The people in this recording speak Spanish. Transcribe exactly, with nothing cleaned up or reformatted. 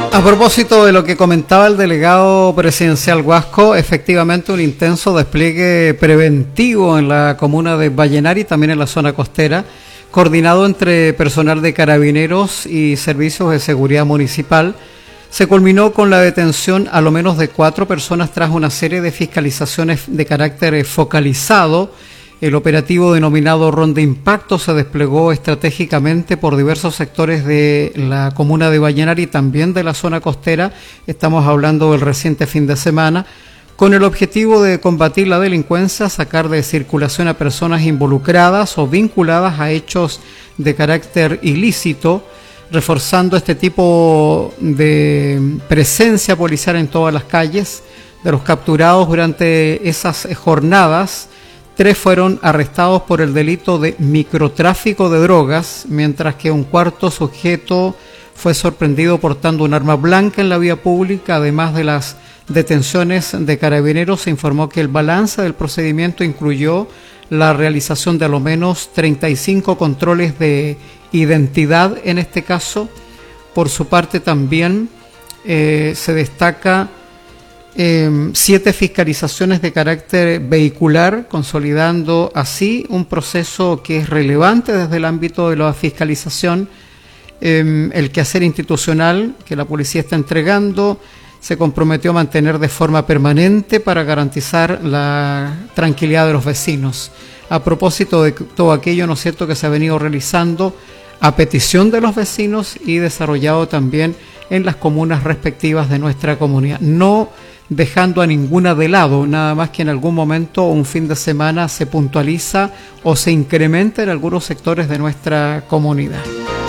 A propósito de lo que comentaba el delegado presidencial Huasco, efectivamente un intenso despliegue preventivo en la comuna de Vallenar y también en la zona costera, coordinado entre personal de carabineros y servicios de seguridad municipal, se culminó con la detención a lo menos de cuatro personas tras una serie de fiscalizaciones de carácter focalizado. El operativo denominado Ronda Impacto se desplegó estratégicamente por diversos sectores de la comuna de Vallenar y también de la zona costera. Estamos hablando del reciente fin de semana, con el objetivo de combatir la delincuencia, sacar de circulación a personas involucradas o vinculadas a hechos de carácter ilícito, reforzando este tipo de presencia policial en todas las calles. De los capturados durante esas jornadas, tres fueron arrestados por el delito de microtráfico de drogas, mientras que un cuarto sujeto fue sorprendido portando un arma blanca en la vía pública. Además de las detenciones de carabineros, se informó que el balance del procedimiento incluyó la realización de a lo menos treinta y cinco controles de identidad en este caso. Por su parte también eh, se destaca Eh, siete fiscalizaciones de carácter vehicular, consolidando así un proceso que es relevante desde el ámbito de la fiscalización, eh, el quehacer institucional que la policía está entregando. Se comprometió a mantener de forma permanente para garantizar la tranquilidad de los vecinos. A propósito de todo aquello, ¿no es cierto?, que se ha venido realizando a petición de los vecinos y desarrollado también en las comunas respectivas de nuestra comunidad, no dejando a ninguna de lado, nada más que en algún momento un fin de semana se puntualiza o se incrementa en algunos sectores de nuestra comunidad.